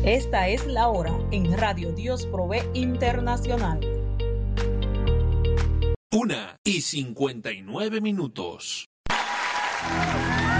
Esta es la hora en Radio Dios Provee Internacional. 1:59.